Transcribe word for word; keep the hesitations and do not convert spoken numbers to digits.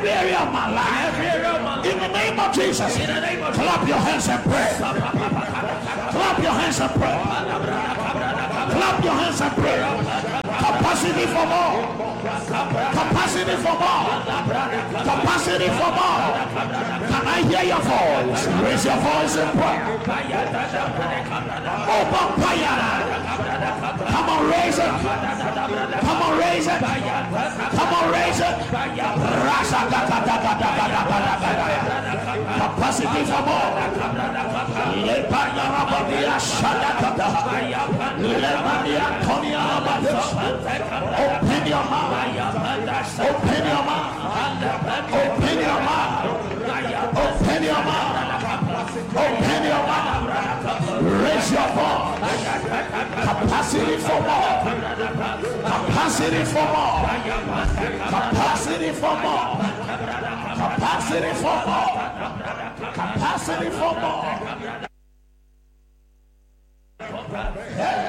every area of my life. In the name of Jesus. Clap your hands and pray. Clap your hands and pray. Clap your hands and pray. Capacity for more. Capacity for more. Capacity for more. Can I hear your voice? Raise your voice and pray. Open fire. Come on, raise it. Come on, raise it. Come on, raise it. Capacity for more. Open your mouth. Open your mouth. Open your mouth. Open your mouth. Open your mouth. Raise your voice. Capacity for more. Capacity for more. Capacity for more. Capacity for more. Capacity for more. Hey.